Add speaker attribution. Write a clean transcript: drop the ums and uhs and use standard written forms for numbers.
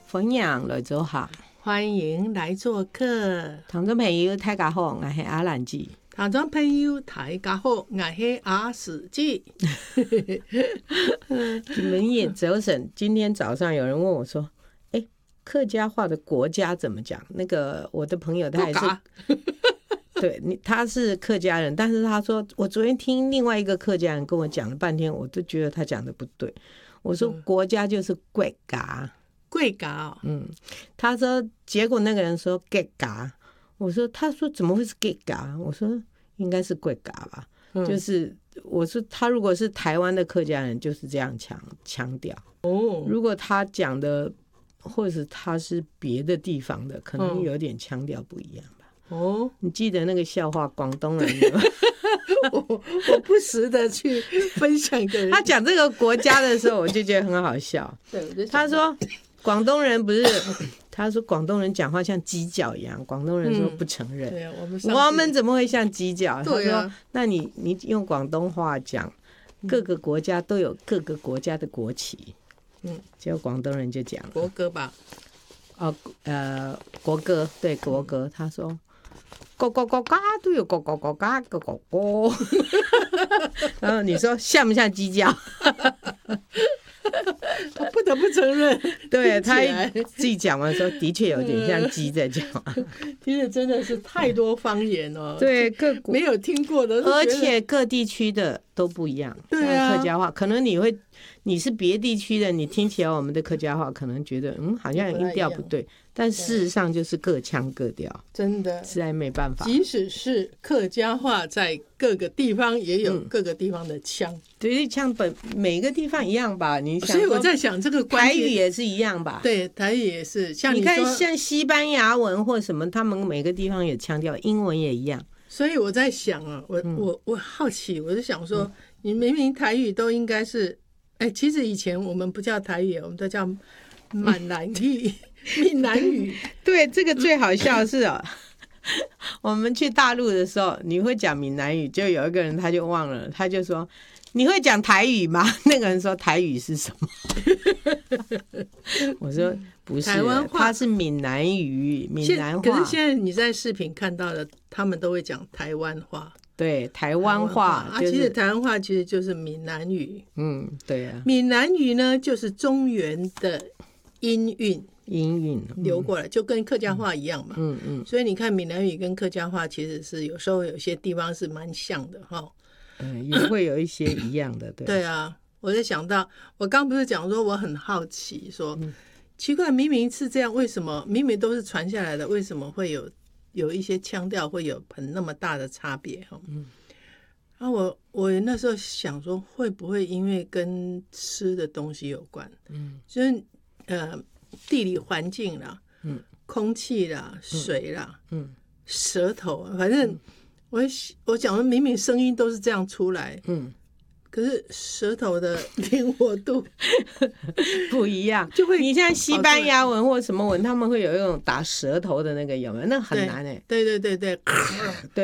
Speaker 1: 歡迎來做客，
Speaker 2: 歡迎來做客。
Speaker 1: 聽眾朋友大家好，我是阿蘭姐。
Speaker 2: 聽眾朋友大家好，我是阿史姐。
Speaker 1: 你們也早晨，今天早上有人問我說：“客家話的國家怎麼講？”那個我的朋友他也是，對，他是客家人，但是他說我昨天聽另外一個客家人跟我講了半天，我都覺得他講的不對。我說國家就是國家。
Speaker 2: 貴家哦，
Speaker 1: 他說，結果那個人說國家，我說，他說怎麼會是國家？我說應該是國家吧，就是我說他如果是台灣的客家人，就是這樣強調。如果他講的，或者是他是別的地方的，可能有點腔調不一樣吧。你記得那個笑話，廣東人嗎？
Speaker 2: 我不時的去分享給人。
Speaker 1: 他講這個國家的時候，我就覺得很好笑。他說。廣東人不是，他說廣東人講話像雞腳一樣，廣東人說不承認。
Speaker 2: 對啊，
Speaker 1: 我們怎麼會像雞腳？
Speaker 2: 對啊，
Speaker 1: 他說，那你用廣東話講，各個國家都有各個國家的國旗。結果廣東人就講了
Speaker 2: 國歌吧。
Speaker 1: 國歌，對，國歌。他說各個國家都有各個國家的國歌。然後你說像不像雞腳？
Speaker 2: 我不得不承認，
Speaker 1: 對，他自己講完說，的確有點像雞在講。
Speaker 2: 其實真的是太多方言哦，
Speaker 1: 對，
Speaker 2: 沒有聽過的，
Speaker 1: 而且各地區的都不一樣。
Speaker 2: 對啊，
Speaker 1: 客家話可能你是別地區的，你聽起來我們的客家話可能覺得好像音調不對，但事實上就是各腔各調，
Speaker 2: 真的
Speaker 1: 實在沒辦法。
Speaker 2: 即使是客家話，在各個地方也有各個地方的腔。
Speaker 1: 對，腔本每個地方一樣吧？你想，
Speaker 2: 所以我在想這個
Speaker 1: 台語也是一樣吧？
Speaker 2: 對，台語也是。像
Speaker 1: 你看，像西班牙文或什麼，他們每個地方有腔調，英文也一樣。
Speaker 2: 所以我在想啊，我好奇，我就想說，你明明台語都應該是，其實以前我們不叫台語，我們都叫閩南語、閩南語。
Speaker 1: 對，這個最好笑是哦。我們去大陸的時候，你會講閩南語，就有一個人他就忘了，他就說你會講台語嗎？那個人說台語是什麼？我說不是，
Speaker 2: 台灣話，
Speaker 1: 他是閩南語，閩南話。
Speaker 2: 可是現在你在視頻看到的，他們都會講台灣話。
Speaker 1: 對，台灣話，
Speaker 2: 其實台灣話其實就是閩南語。
Speaker 1: 對啊。
Speaker 2: 閩南語呢，就是中原的音韻流過來，就跟客家話一樣嘛。所以你看閩南語跟客家話其實是有時候有些地方是蠻像的哈。
Speaker 1: 也會有一些一樣的。
Speaker 2: 對啊，我就想到我剛不是講說我很好奇說，奇怪，明明是這樣，為什麼明明都是傳下來的，為什麼會有一些腔調會有那麼大的差別哈？然後我那時候想說，會不會因為跟吃的東西有關？就是地理環境啦，空氣啦，水啦，舌頭，反正我講的明明聲音都是這樣出來，可是舌頭的靈活度
Speaker 1: 不一樣，
Speaker 2: 就會
Speaker 1: 你像西班牙文或什麼文，他們會有一種打舌頭的那個，有沒有？那很難哎。
Speaker 2: 對對對對，對。